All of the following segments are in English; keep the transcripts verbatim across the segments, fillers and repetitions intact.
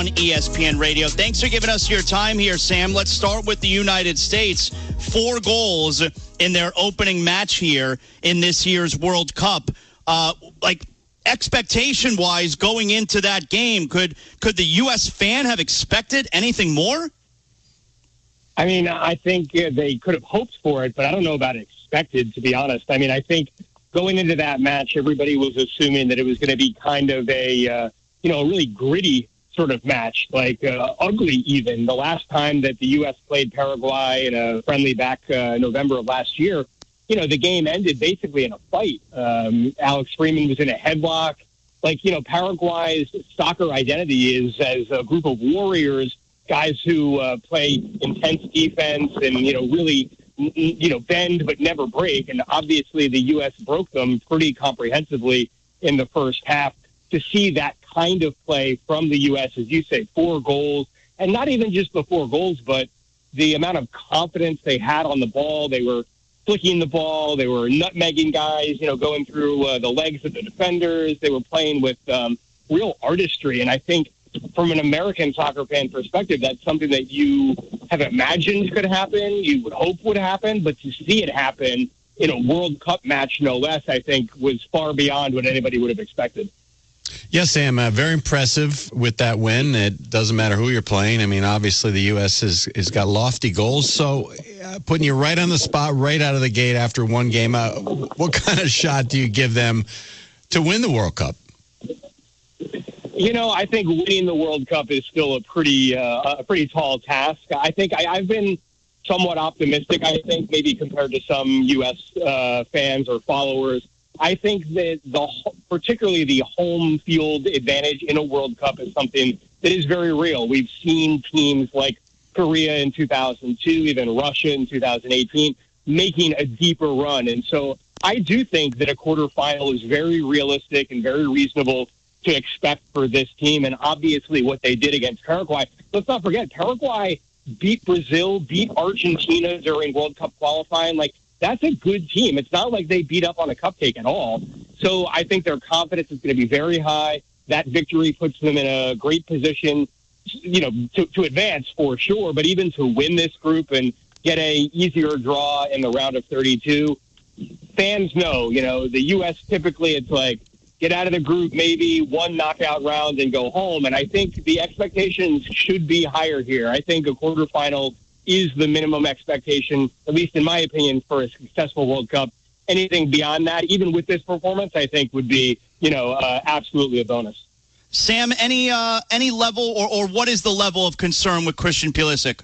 on E S P N Radio. Thanks for giving us your time here, Sam. Let's start with the United States. Four goals in their opening match here in this year's World Cup. Uh, like, expectation-wise, going into that game, could could the U S fan have expected anything more? I mean, I think yeah, they could have hoped for it, but I don't know about expected, to be honest. I mean, I think going into that match, everybody was assuming that it was going to be kind of a, uh, you know, a really gritty sort of match, like uh, ugly even. The last time that the U S played Paraguay in a friendly back uh, November of last year, you know, the game ended basically in a fight. Um, Alex Freeman was in a headlock. Like, you know, Paraguay's soccer identity is as a group of warriors, guys who uh, play intense defense and, you know, really, you know, bend but never break. And obviously the U S broke them pretty comprehensively in the first half. To see that kind of play from the U S, as you say, four goals, and not even just the four goals, but the amount of confidence they had on the ball. They were flicking the ball. They were nutmegging guys, you know, going through uh, the legs of the defenders. They were playing with um, real artistry. And I think from an American soccer fan perspective, that's something that you have imagined could happen, you would hope would happen, but to see it happen in a World Cup match, no less, I think was far beyond what anybody would have expected. Yes, Sam, uh, very impressive with that win. It doesn't matter who you're playing. I mean, obviously the U S has, has got lofty goals. So uh, putting you right on the spot, right out of the gate after one game, uh, what kind of shot do you give them to win the World Cup? You know, I think winning the World Cup is still a pretty uh, a pretty tall task. I think I, I've been somewhat optimistic, I think, maybe compared to some U S uh, fans or followers. I think that the particularly the home field advantage in a World Cup is something that is very real. We've seen teams like Korea in two thousand two, even Russia in two thousand eighteen, making a deeper run. And so I do think that a quarterfinal is very realistic and very reasonable to expect for this team. And obviously what they did against Paraguay. Let's not forget, Paraguay beat Brazil, beat Argentina during World Cup qualifying. Like, that's a good team. It's not like they beat up on a cupcake at all. So I think their confidence is going to be very high. That victory puts them in a great position, you know, to, to advance for sure, but even to win this group and get a easier draw in the round of thirty-two. Fans know, you know, the U S typically it's like get out of the group, maybe one knockout round and go home. And I think the expectations should be higher here. I think a quarterfinal is the minimum expectation, at least in my opinion, for a successful World Cup. Anything beyond that, even with this performance, I think would be, you know, uh, absolutely a bonus. Sam, any uh, any level or, or what is the level of concern with Christian Pulisic?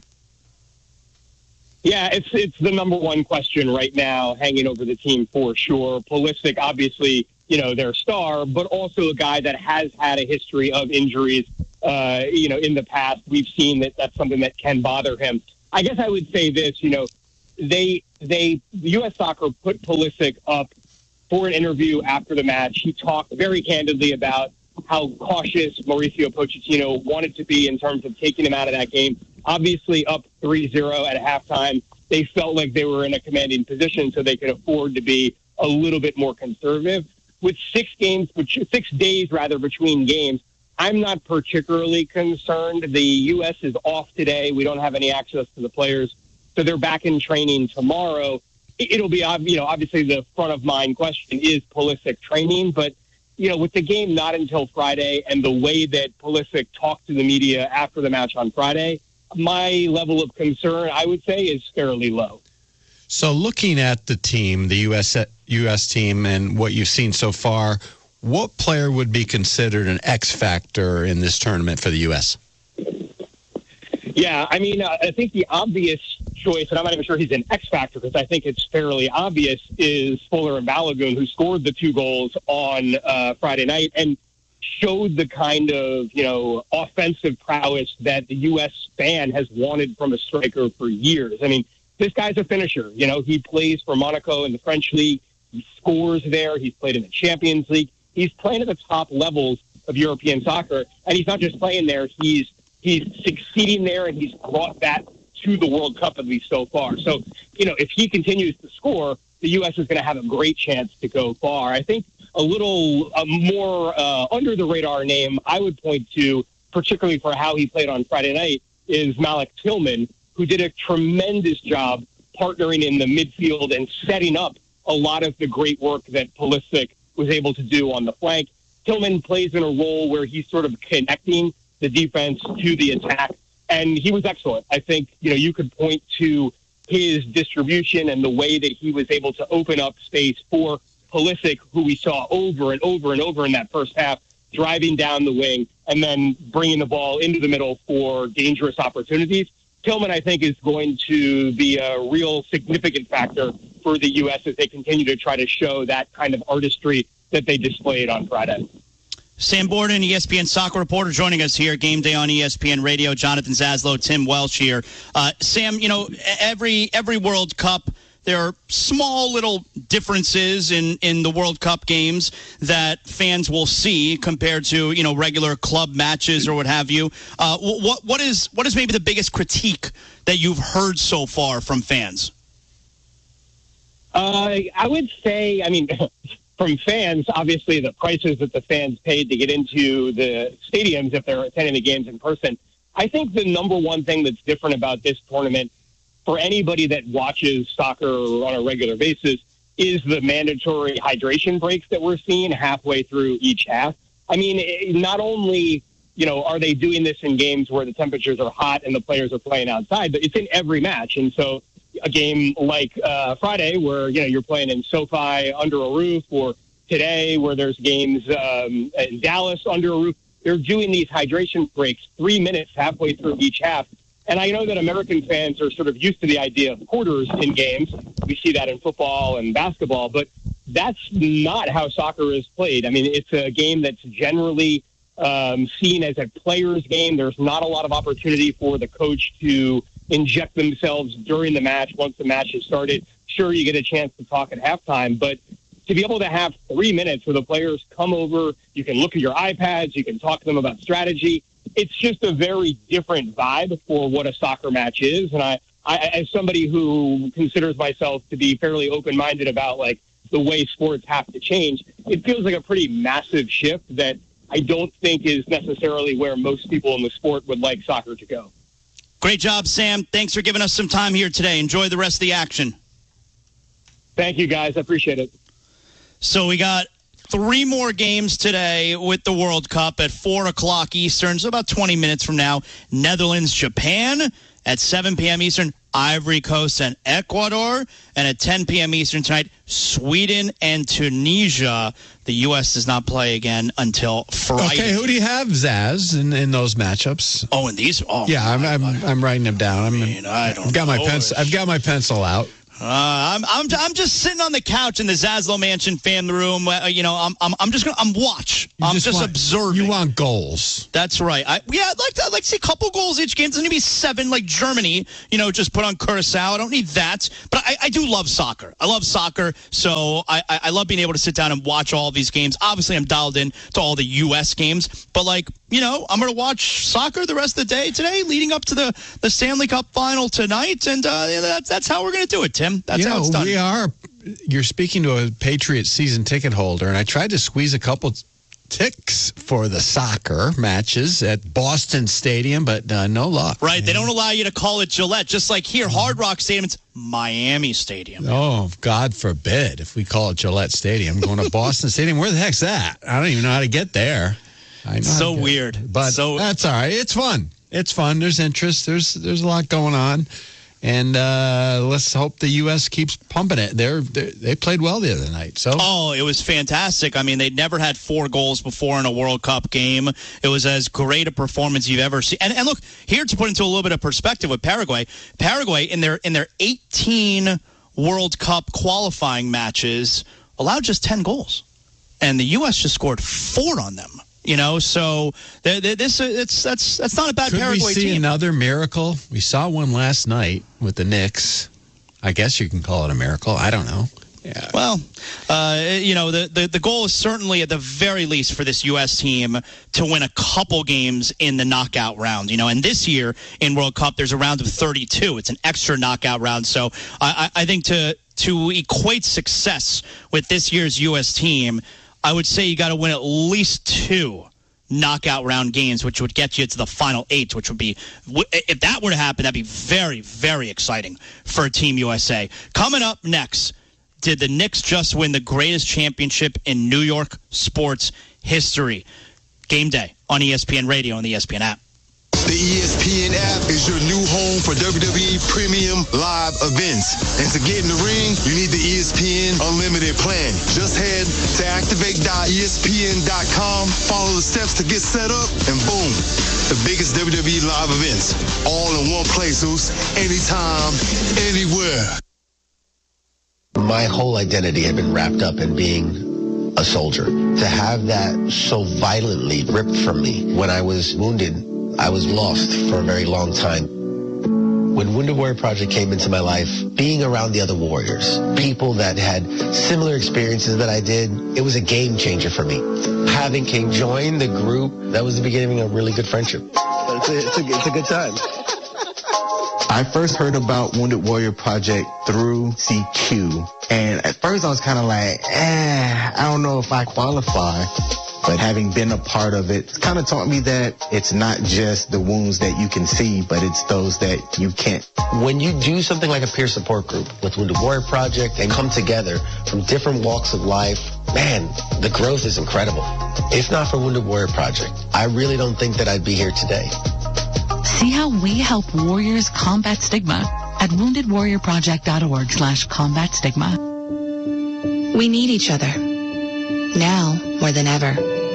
Yeah, it's it's the number one question right now, hanging over the team for sure. Pulisic, obviously, you know, their star, but also a guy that has had a history of injuries, uh, you know, in the past. We've seen that that's something that can bother him. I guess I would say this, you know, they, they, U S Soccer put Pulisic up for an interview after the match. He talked very candidly about how cautious Mauricio Pochettino wanted to be in terms of taking him out of that game. Obviously up three zero at halftime. They felt like they were in a commanding position, so they could afford to be a little bit more conservative. With six games, six days rather between games, I'm not particularly concerned. The U S is off today. We don't have any access to the players, so they're back in training tomorrow. It'll be, you know, obviously the front of mind question is Pulisic training, but, you know, with the game not until Friday and the way that Pulisic talked to the media after the match on Friday, my level of concern, I would say, is fairly low. So looking at the team, the U S U S team, and what you've seen so far, what player would be considered an X factor in this tournament for the U S? Yeah, I mean, uh, I think the obvious choice, and I'm not even sure he's an X factor because I think it's fairly obvious, is Fuller and Balogun, who scored the two goals on uh, Friday night and showed the kind of, you know, offensive prowess that the U S fan has wanted from a striker for years. I mean, this guy's a finisher. You know, he plays for Monaco in the French league. He scores there. He's played in the Champions League. He's playing at the top levels of European soccer, and he's not just playing there. He's he's succeeding there, and he's brought that to the World Cup, at least so far. So, you know, if he continues to score, the U S is going to have a great chance to go far. I think a little uh, more uh, under-the-radar name I would point to particularly for how he played on Friday night, is Malik Tillman, who did a tremendous job partnering in the midfield and setting up a lot of the great work that Pulisic was able to do on the flank. Tillman plays in a role where he's sort of connecting the defense to the attack, and he was excellent. I think, you know, you could point to his distribution and the way that he was able to open up space for Pulisic, who we saw over and over and over in that first half, driving down the wing and then bringing the ball into the middle for dangerous opportunities. Tillman, I think, is going to be a real significant factor for the U S as they continue to try to show that kind of artistry that they displayed on Friday. Sam Borden, E S P N soccer reporter, joining us here. Game day on E S P N Radio. Jonathan Zaslow, Tim Welsh here. Uh, Sam, you know, every every World Cup, there are small little differences in, in the World Cup games that fans will see compared to, you know, regular club matches or what have you. Uh, what what is what is maybe the biggest critique that you've heard so far from fans? Uh, I would say, I mean, from fans, obviously the prices that the fans paid to get into the stadiums if they're attending the games in person. I think the number one thing that's different about this tournament for anybody that watches soccer on a regular basis is the mandatory hydration breaks that we're seeing halfway through each half. I mean, not only, you know, are they doing this in games where the temperatures are hot and the players are playing outside, but it's in every match. And so a game like uh, Friday where, you know, you're playing in SoFi under a roof, or today where there's games um, in Dallas under a roof, they're doing these hydration breaks three minutes halfway through each half. And I know that American fans are sort of used to the idea of quarters in games. We see that in football and basketball, but that's not how soccer is played. I mean, it's a game that's generally um, seen as a player's game. There's not a lot of opportunity for the coach to inject themselves during the match once the match has started. Sure, you get a chance to talk at halftime, but to be able to have three minutes where the players come over, you can look at your iPads, you can talk to them about strategy. It's just a very different vibe for what a soccer match is. And I, I, as somebody who considers myself to be fairly open-minded about like the way sports have to change, it feels like a pretty massive shift that I don't think is necessarily where most people in the sport would like soccer to go. Great job, Sam. Thanks for giving us some time here today. Enjoy the rest of the action. Thank you, guys. I appreciate it. So we got three more games today with the World Cup at four o'clock Eastern, so about twenty minutes from now. Netherlands, Japan at seven p.m. Eastern, Ivory Coast and Ecuador. And at ten p.m. Eastern tonight, Sweden and Tunisia. The U S does not play again until Friday. Okay, who do you have, Zaz, in, in those matchups? Oh, and these? Oh, yeah, I'm, I'm I'm writing them down. I'm, I mean, I don't I've got my know. pencil. I've got my pencil out. Uh, I'm I'm I'm just sitting on the couch in the Zaslow Mansion fan room. Uh, you know, I'm I'm I'm just gonna I'm watch. You I'm just just want- observing. You want goals. That's right. I, yeah, I'd like to I'd like to see a couple goals each game. Doesn't need to be seven like Germany. You know, just put on Curacao. I don't need that. But I, I do love soccer. I love soccer. So I, I I love being able to sit down and watch all these games. Obviously, I'm dialed in to all the U S games. But like, you know, I'm gonna watch soccer the rest of the day today, leading up to the, the Stanley Cup final tonight, and uh, that's that's how we're gonna do it, Tim. That's you how know, it's done. we are. You're speaking to a Patriots season ticket holder, and I tried to squeeze a couple ticks for the soccer matches at Boston Stadium, but uh, no luck. Right, man. they don't allow you to call it Gillette. Just like here, Hard Rock Stadium, it's Miami Stadium. Oh, God forbid if we call it Gillette Stadium. Going to Boston Stadium, where the heck's that? I don't even know how to get there. I know So how to get- weird. But So- that's all right. It's fun. It's fun. There's interest. There's there's a lot going on. And uh, let's hope the U S keeps pumping it. They're, they're they played well the other night. So Oh, it was fantastic. I mean, they'd never had four goals before in a World Cup game. It was as great a performance you've ever seen. And, and look, here to put into a little bit of perspective with Paraguay, Paraguay in their in their eighteen World Cup qualifying matches allowed just ten goals. And the U S just scored four on them. You know, so they, they, this it's that's that's not a bad could Paraguay we see team. another miracle? We saw one last night with the Knicks. I guess you can call it a miracle. I don't know. Yeah. Well, uh, you know, the, the, the goal is certainly at the very least for this U S team to win a couple games in the knockout round. You know, and this year in World Cup, there's a round of thirty-two. It's an extra knockout round. So I, I think to to equate success with this year's U S team, I would say you got to win at least two knockout round games, which would get you to the final eight, which would be, if that were to happen, that'd be very, very exciting for Team U S A. Coming up next, did the Knicks just win the greatest championship in New York sports history? Game day on E S P N Radio and the E S P N app. The E S P N app is your new home for W W E Premium Live events. And to get in the ring, you need the E S P N Unlimited plan. Just head to activate dot E S P N dot com, follow the steps to get set up, and boom, the biggest W W E live events. All in one place, Zeus. Anytime, anywhere. My whole identity had been wrapped up in being a soldier. To have that so violently ripped from me when I was wounded, I was lost for a very long time. When Wounded Warrior Project came into my life, being around the other warriors, people that had similar experiences that I did, it was a game changer for me. Having King join the group, that was the beginning of a really good friendship. It's a, it's a, it's a good time. I first heard about Wounded Warrior Project through C Q. And at first I was kind of like, eh, I don't know if I qualify. But having been a part of it, it's kind of taught me that it's not just the wounds that you can see, but it's those that you can't. When you do something like a peer support group with Wounded Warrior Project and come together from different walks of life, man, the growth is incredible. If not for Wounded Warrior Project, I really don't think that I'd be here today. See how we help warriors combat stigma at wounded warrior project dot org slash combat stigma. We need each other, now more than ever.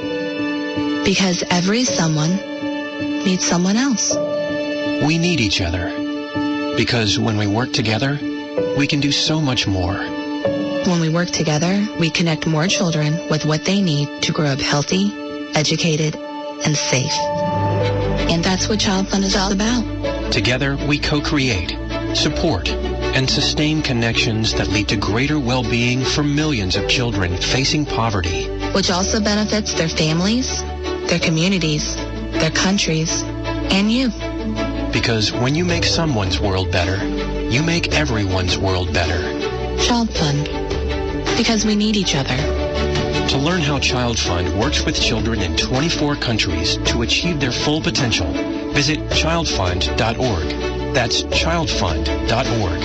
Because every someone needs someone else. We need each other. Because when we work together, we can do so much more. When we work together, we connect more children with what they need to grow up healthy, educated, and safe. And that's what Child Fund is all about. Together, we co-create, support, and sustain connections that lead to greater well-being for millions of children facing poverty. Which also benefits their families, their communities, their countries, and you. Because when you make someone's world better, you make everyone's world better. Child Fund. Because we need each other. To learn how Child Fund works with children in twenty-four countries to achieve their full potential, visit child fund dot org. That's child fund dot org.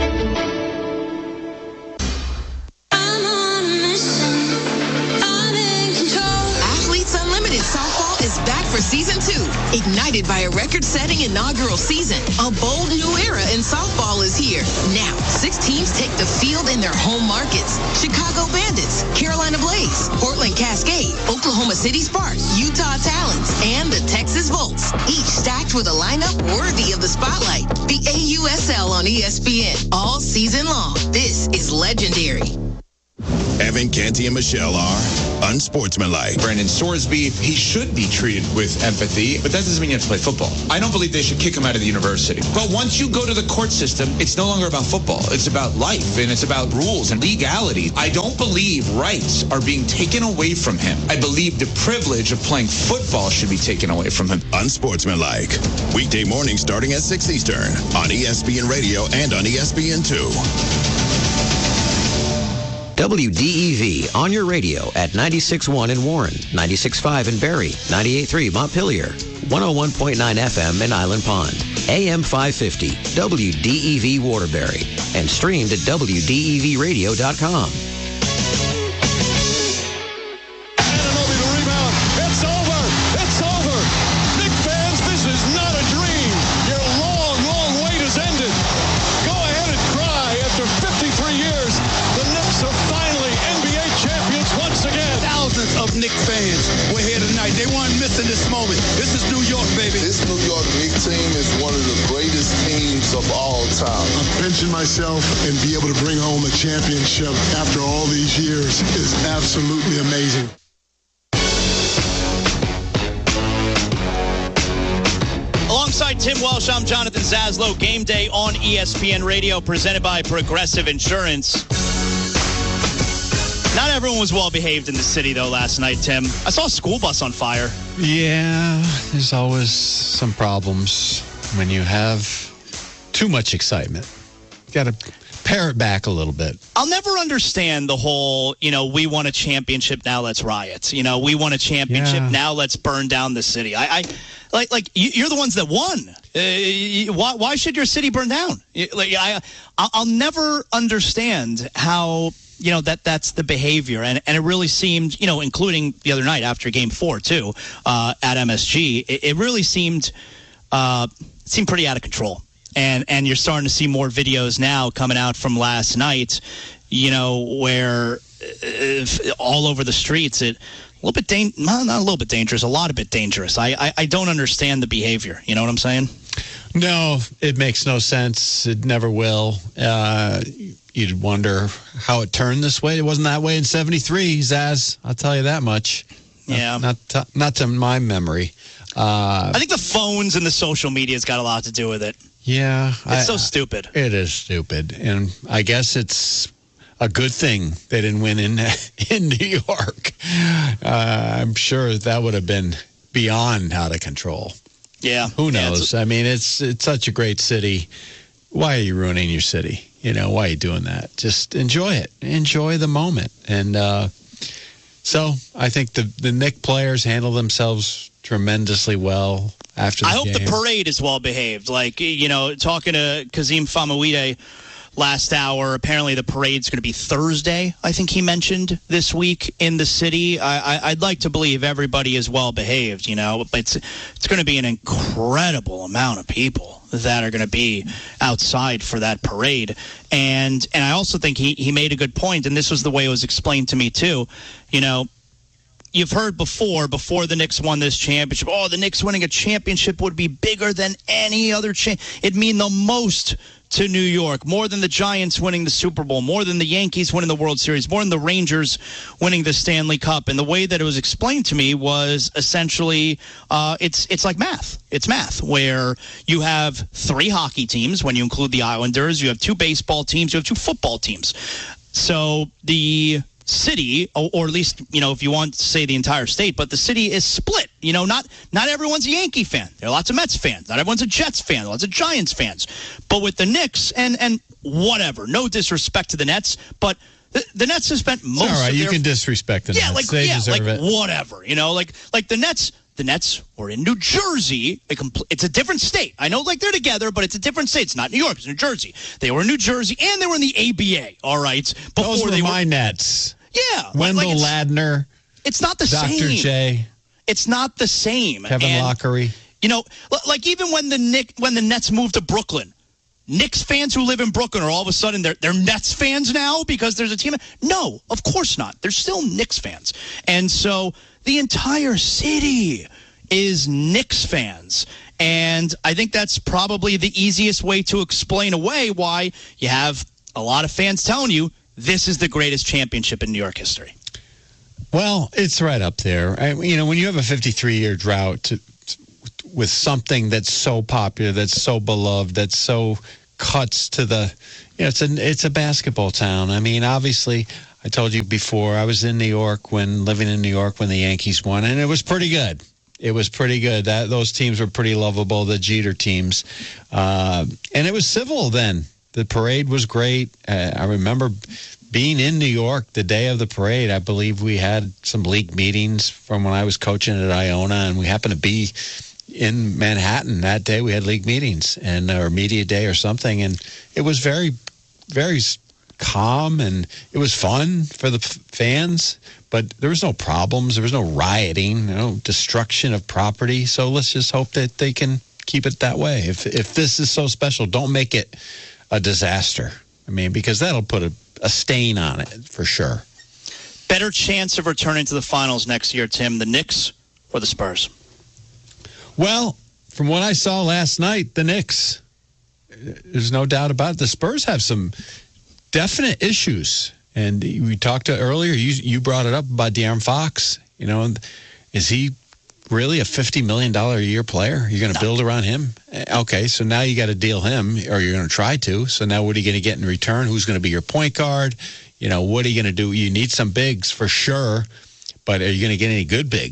For season two, ignited by a record-setting inaugural season, a bold new era in softball is here. Now, six teams take the field in their home markets. Chicago Bandits, Carolina Blaze, Portland Cascade, Oklahoma City Sparks, Utah Talons, and the Texas Volts, each stacked with a lineup worthy of the spotlight. The A U S L on E S P N, all season long. This is legendary. Evan, Canty, and Michelle are unsportsmanlike. Brandon Sorsby, he should be treated with empathy, but that doesn't mean you have to play football. I don't believe they should kick him out of the university. But once you go to the court system, it's no longer about football. It's about life, and it's about rules and legality. I don't believe rights are being taken away from him. I believe the privilege of playing football should be taken away from him. Unsportsmanlike. Weekday morning starting at six Eastern on E S P N Radio and on E S P N two. W D E V on your radio at ninety-six point one in Warren, ninety-six point five in Barrie, ninety-eight point three Montpelier, one oh one point nine F M in Island Pond, A M five fifty, W D E V Waterbury, and streamed at W D E V radio dot com. Knicks fans, we're here tonight. They weren't missing this moment. This is New York, baby. This New York Knicks team is one of the greatest teams of all time. I'm benching myself and be able to bring home a championship after all these years is absolutely amazing. Alongside Tim Welsh, I'm Jonathan Zaslow. Game day on E S P N Radio, presented by Progressive Insurance. Not everyone was well behaved in the city, though, last night, Tim. I saw a school bus on fire. Yeah, there's always some problems when you have too much excitement. You got to pare it back a little bit. I'll never understand the whole, you know, we won a championship, now let's riot. You know, we won a championship, Yeah. now let's burn down the city. I, I like, like you're the ones that won. Uh, why, why should your city burn down? Like, I, I'll never understand how, you know, that that's the behavior. And, and it really seemed, you know, including the other night after game four, too, uh, at M S G, it, it really seemed, uh, seemed pretty out of control. And and you're starting to see more videos now coming out from last night, you know, where uh, all over the streets, it a little bit dan- not a little bit dangerous, a lot of bit dangerous. I, I I don't understand the behavior. You know what I'm saying? No, it makes no sense. It never will. Uh, you'd wonder how it turned this way. It wasn't that way in seventy-three, Zaz. I'll tell you that much. Yeah, not to, not to my memory. Uh, I think the phones and the social media's got a lot to do with it. Yeah. It's I, so stupid. It is stupid. And I guess it's a good thing they didn't win in in New York. Uh, I'm sure that would have been beyond out of control. Yeah. Who Yeah, knows? I mean, it's it's such a great city. Why are you ruining your city? You know, why are you doing that? Just enjoy it. Enjoy the moment. And uh, so I think the, the Knick players handle themselves tremendously well. After the I hope game. the parade is well behaved. Like, you know, talking to Kazim Famouide last hour, apparently the parade's going to be Thursday, I think he mentioned, this week in the city. I, I, I'd like to believe everybody is well behaved, you know, but it's, it's going to be an incredible amount of people that are going to be outside for that parade. And and I also think he, he made a good point, and this was the way it was explained to me too, you know, you've heard before, before the Knicks won this championship, oh, the Knicks winning a championship would be bigger than any other cha- It'd mean the most to New York, more than the Giants winning the Super Bowl, more than the Yankees winning the World Series, more than the Rangers winning the Stanley Cup. And the way that it was explained to me was essentially uh, it's it's like math. It's math, where you have three hockey teams when you include the Islanders, you have two baseball teams, you have two football teams. So the city, or, or at least, you know, if you want to say the entire state, but the city is split. You know, not not everyone's a Yankee fan. There are lots of Mets fans. Not everyone's a Jets fan. Lots of Giants fans. But with the Knicks, and and whatever, no disrespect to the Nets, but the, the Nets have spent most All right, of you their, can disrespect the yeah, Nets. like They yeah, deserve like it. whatever. You know, like like the Nets. The Nets were in New Jersey. A compl- it's a different state. I know, like, they're together, but it's a different state. It's not New York. It's New Jersey. They were in New Jersey, and they were in the A B A. All right, before Those were they my were Nets. Yeah, Wendell like it's, Ladner. It's not the Doctor same. J. It's not the same. Kevin and, Lockery. You know, like even when the Nick when the Nets moved to Brooklyn, Knicks fans who live in Brooklyn are all of a sudden they're they're Nets fans now because there's a team. No, of course not. They're still Knicks fans, and so the entire city is Knicks fans. And I think that's probably the easiest way to explain away why you have a lot of fans telling you this is the greatest championship in New York history. Well, it's right up there. I, you know, when you have a fifty-three-year drought to, to, with something that's so popular, that's so beloved, that's so cuts to the, you know, it's a, it's a basketball town. I mean, obviously, I told you before, I was in New York when, living in New York when the Yankees won, and it was pretty good. It was pretty good. That those teams were pretty lovable, the Jeter teams. Uh, and it was civil then. The parade was great. Uh, I remember being in New York the day of the parade. I believe we had some league meetings from when I was coaching at Iona, and we happened to be in Manhattan that day. We had league meetings and or media day or something, and it was very, very calm, and it was fun for the f- fans. But there was no problems. There was no rioting, no destruction of property. So let's just hope that they can keep it that way. If if this is so special, don't make it a disaster. I mean, because that'll put a, a stain on it for sure. Better chance of returning to the finals next year, Tim, the Knicks or the Spurs? Well, from what I saw last night, the Knicks. There's no doubt about it. The Spurs have some definite issues. And we talked to earlier, you you brought it up about De'Aaron Fox. You know, is he really a fifty million dollars a year player? You're going to no. build around him? Okay, so now you got to deal him, or you're going to try to. So now what are you going to get in return? Who's going to be your point guard? You know, what are you going to do? You need some bigs for sure, but are you going to get any good bigs?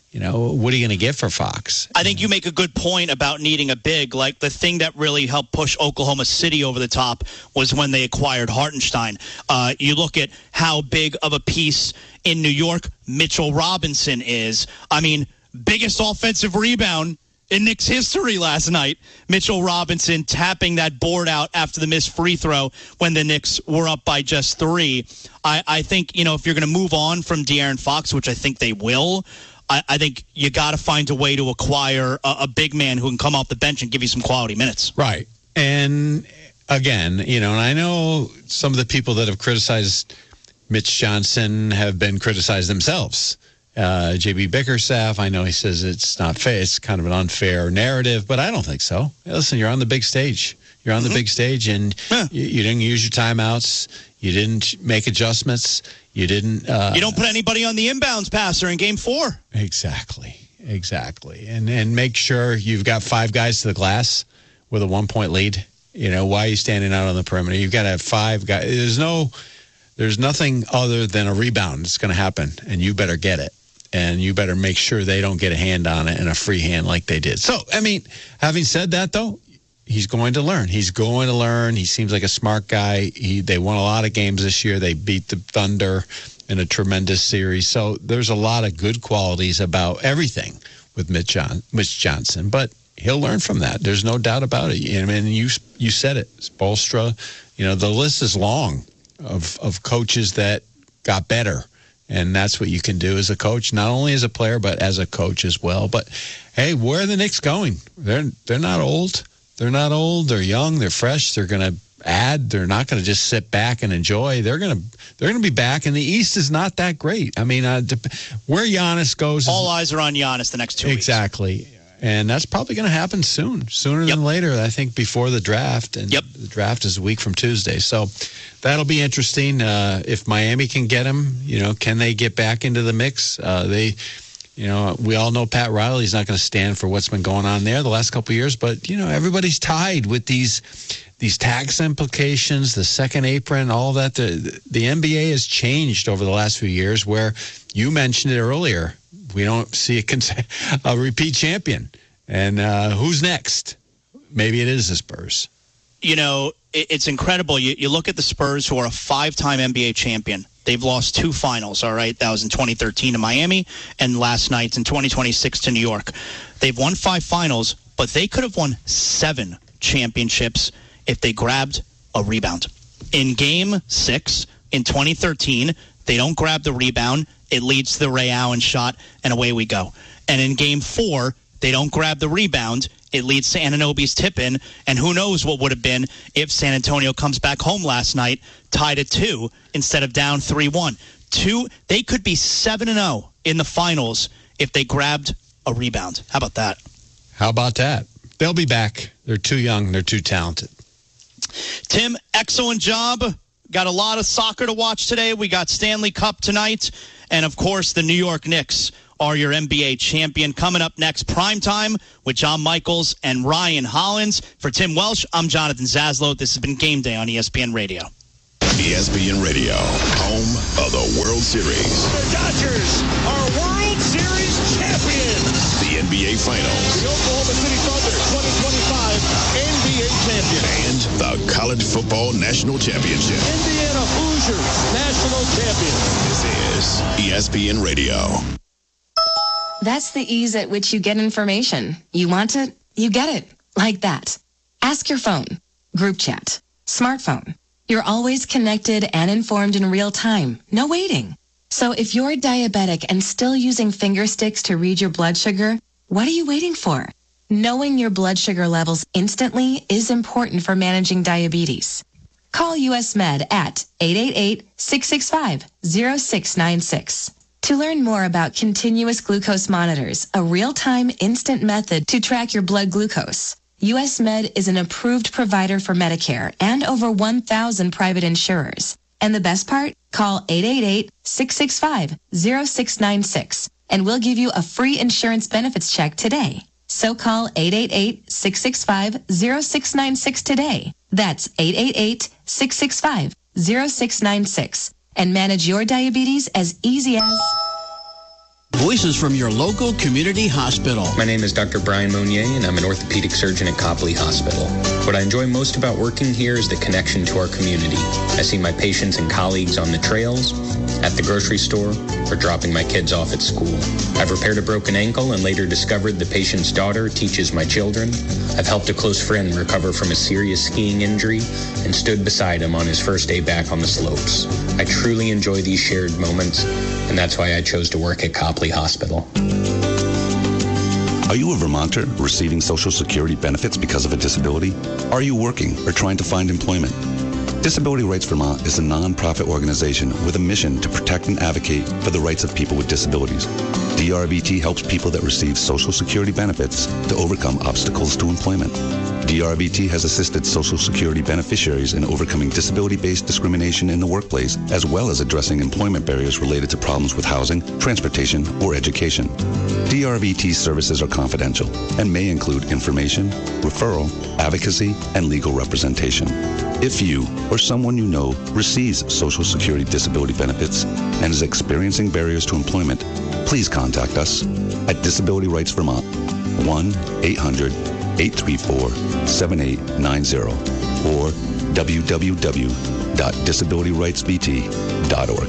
You know, what are you going to get for Fox? I think you make a good point about needing a big. Like, the thing that really helped push Oklahoma City over the top was when they acquired Hartenstein. Uh, you look at how big of a piece in New York Mitchell Robinson is. I mean, biggest offensive rebound in Knicks history last night. Mitchell Robinson tapping that board out after the missed free throw when the Knicks were up by just three. I, I think, you know, if you're going to move on from De'Aaron Fox, which I think they will, I, I think you got to find a way to acquire a, a big man who can come off the bench and give you some quality minutes. Right. And again, you know, and I know some of the people that have criticized Mitch Johnson have been criticized themselves. Uh, J B Bickerstaff, I know he says it's not fair. It's kind of an unfair narrative, but I don't think so. Listen, you're on the big stage. You're on mm-hmm. the big stage, and yeah. you, you didn't use your timeouts. You didn't make adjustments. You didn't. Uh, you don't put anybody on the inbounds passer in game four. Exactly. Exactly. And and make sure you've got five guys to the glass with a one-point lead. You know, why are you standing out on the perimeter? You've got to have five guys. There's no, there's nothing other than a rebound that's going to happen, and you better get it. And you better make sure they don't get a hand on it and a free hand like they did. So, I mean, having said that, though, he's going to learn. He's going to learn. He seems like a smart guy. He They won a lot of games this year. They beat the Thunder in a tremendous series. So there's a lot of good qualities about everything with Mitch, John, Mitch Johnson. But he'll learn from that. There's no doubt about it. I mean, you you said it. Spoelstra, you know, the list is long of of coaches that got better. And that's what you can do as a coach, not only as a player, but as a coach as well. But, hey, where are the Knicks going? They're they're not old. They're not old. They're young. They're fresh. They're going to add. They're not going to just sit back and enjoy. They're going to they're going to be back. And the East is not that great. I mean, uh, where Giannis goes. All eyes are on Giannis the next two exactly. weeks. Exactly. And that's probably going to happen soon, sooner yep. than later, I think, before the draft. And yep. the draft is a week from Tuesday. So that'll be interesting. Uh, if Miami can get him, you know, can they get back into the mix? Uh, they, you know, we all know Pat Riley's not going to stand for what's been going on there the last couple of years. But, you know, everybody's tied with these these tax implications, the second apron, all that. The, the N B A has changed over the last few years where you mentioned it earlier. We don't see a, a repeat champion. And uh, who's next? Maybe it is the Spurs. You know, it, it's incredible. You, you look at the Spurs, who are a five-time N B A champion. They've lost two finals, all right? That was in twenty thirteen to Miami, and last night in twenty twenty-six to New York. They've won five finals, but they could have won seven championships if they grabbed a rebound. In game six in twenty thirteen, they don't grab the rebound. It leads to the Ray Allen shot, and away we go. And in game four, they don't grab the rebound. It leads to Anunoby's tip-in, and who knows what would have been if San Antonio comes back home last night, tied at two instead of down three one. Two, they could be seven and oh in the finals if they grabbed a rebound. How about that? How about that? They'll be back. They're too young. They're too talented. Tim, excellent job. Got a lot of soccer to watch today. We got Stanley Cup tonight. And, of course, the New York Knicks are your N B A champion. Coming up next, Primetime with John Michaels and Ryan Hollins. For Tim Welsh, I'm Jonathan Zaslow. This has been Game Day on E S P N Radio. E S P N Radio, home of the World Series. The Dodgers are World Series champions. The N B A Finals. The Oklahoma City Thunder, twenty twenty-five N B A champion. And the College Football National Championship. Indiana Hoosiers, national champions. This is E S P N Radio. That's the ease at which you get information. You want it, you get it. Like that. Ask your phone. Group chat. Smartphone. You're always connected and informed in real time. No waiting. So if you're diabetic and still using finger sticks to read your blood sugar, what are you waiting for? Knowing your blood sugar levels instantly is important for managing diabetes. Call U S Med at eight eight eight, six six five, zero six nine six. To learn more about continuous glucose monitors, a real-time instant method to track your blood glucose, U S Med is an approved provider for Medicare and over one thousand private insurers. And the best part? Call eight eight eight, six six five, zero six nine six and we'll give you a free insurance benefits check today. So call eight eight eight, six six five, zero six nine six today. That's eight eight eight, six six five, zero six nine six and manage your diabetes as easy as... Voices from your local community hospital. My name is Doctor Brian Monier, and I'm an orthopedic surgeon at Copley Hospital. What I enjoy most about working here is the connection to our community. I see my patients and colleagues on the trails, at the grocery store, or dropping my kids off at school. I've repaired a broken ankle and later discovered the patient's daughter teaches my children. I've helped a close friend recover from a serious skiing injury and stood beside him on his first day back on the slopes. I truly enjoy these shared moments, and that's why I chose to work at Copley Hospital. Are you a Vermonter receiving Social Security benefits because of a disability? Are you working or trying to find employment? Disability Rights Vermont is a non-profit organization with a mission to protect and advocate for the rights of people with disabilities. D R V T helps people that receive Social Security benefits to overcome obstacles to employment. D R V T has assisted Social Security beneficiaries in overcoming disability-based discrimination in the workplace, as well as addressing employment barriers related to problems with housing, transportation, or education. D R V T services are confidential and may include information, referral, advocacy, and legal representation. If you or someone you know receives Social Security disability benefits and is experiencing barriers to employment, please contact us at Disability Rights Vermont, one eight hundred eight three four seven eight nine zero or w w w dot disability rights v t dot org.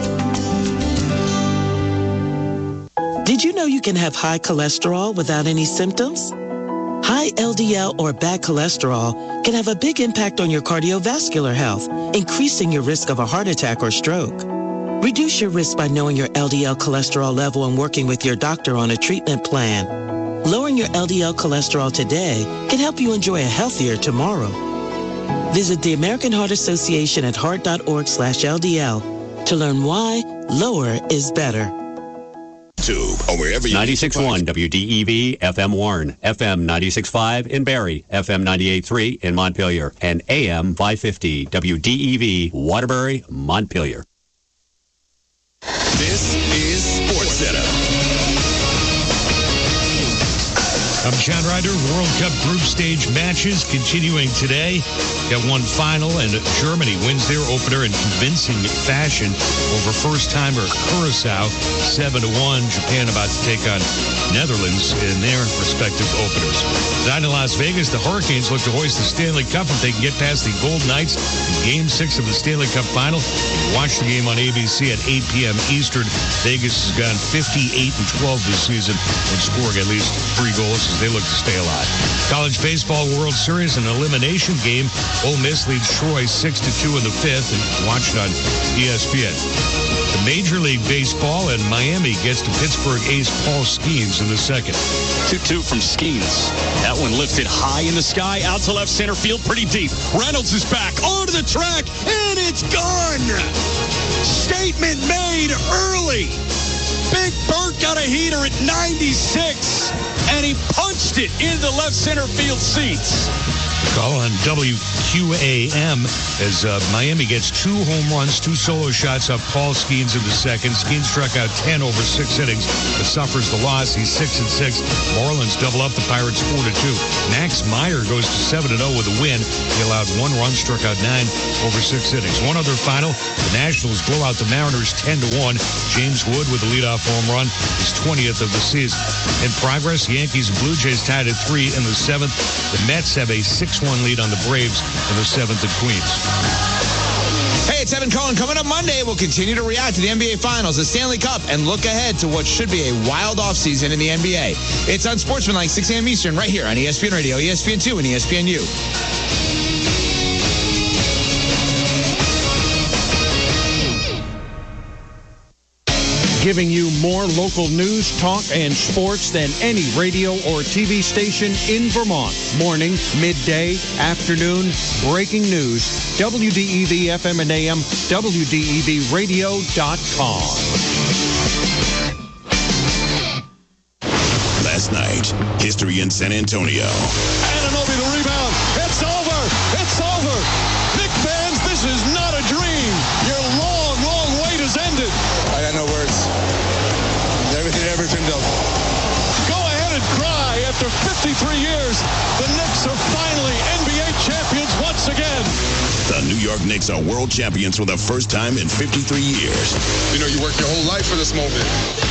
Did you know you can have high cholesterol without any symptoms? High L D L or bad cholesterol can have a big impact on your cardiovascular health, increasing your risk of a heart attack or stroke. Reduce your risk by knowing your L D L cholesterol level and working with your doctor on a treatment plan. Lowering your L D L cholesterol today can help you enjoy a healthier tomorrow. Visit the American Heart Association at heart dot org slash L D L to learn why lower is better. Or wherever you ninety-six point one W D E V F M Warren, F M ninety-six point five in Barrie, F M ninety-eight point three in Montpelier, and A M five fifty W D E V Waterbury, Montpelier. This is Sports Center. I'm John Ryder. World Cup group stage matches continuing today. Got one final, and Germany wins their opener in convincing fashion over first-timer Curacao, seven to one. Japan about to take on Netherlands in their respective openers. Down in Las Vegas, the Hurricanes look to hoist the Stanley Cup if they can get past the Golden Knights in Game six of the Stanley Cup Final. Watch the game on A B C at eight p.m. Eastern. Vegas has gone fifty-eight and twelve this season and scoring at least three goals as they look to stay alive. College Baseball World Series, an elimination game. Ole Miss leads Troy six to two in the fifth, and watch it on E S P N. The Major League Baseball, and Miami gets to Pittsburgh ace Paul Skeens in the second. two two from Skeens. That one lifted high in the sky, out to left center field, pretty deep. Reynolds is back onto the track, and it's gone! Statement made early. Big Bert got a heater at ninety-six, and he punched it into left center field seats. Call on W Q A M as uh, Miami gets two home runs, two solo shots off Paul Skeens in the second. Skeens struck out ten over six innings, but suffers the loss. He's six and six. Marlins double up the Pirates four to two. Max Meyer goes to seven and oh with a win. He allowed one run, struck out nine over six innings. One other final: the Nationals blow out the Mariners ten to one. James Wood with a leadoff home run, his twentieth of the season. In progress, Yankees and Blue Jays tied at three in the seventh. The Mets have a six one lead on the Braves in the seventh at Queens. Hey, it's Evan Cohen. Coming up Monday, we'll continue to react to the N B A Finals, the Stanley Cup, and look ahead to what should be a wild offseason in the N B A. It's on Sportsmanlike, six a.m. Eastern, right here on E S P N Radio, E S P N two, and E S P N U. Giving you more local news, talk, and sports than any radio or T V station in Vermont. Morning, midday, afternoon, breaking news. W D E V F M and A M, W D E V radio dot com. Last night, history in San Antonio. Anunoby the rebound. It's over. It's over. Knick fans, this is not a dream. Your long, long wait has ended. I got no words. Everything ever been done. Go ahead and cry. After fifty-three years, the Knicks are finally N B A champions once again. The New York Knicks are world champions for the first time in fifty-three years. You know, you work your whole life for this moment.